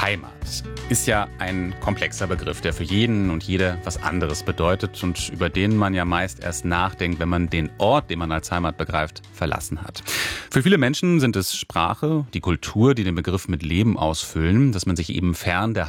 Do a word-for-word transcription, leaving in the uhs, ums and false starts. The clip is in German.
Heimat ist ja ein komplexer Begriff, der für jeden und jede was anderes bedeutet und über den man ja meist erst nachdenkt, wenn man den Ort, den man als Heimat begreift, verlassen hat. Für viele Menschen sind es Sprache, die Kultur, die den Begriff mit Leben ausfüllen, dass man sich eben fern der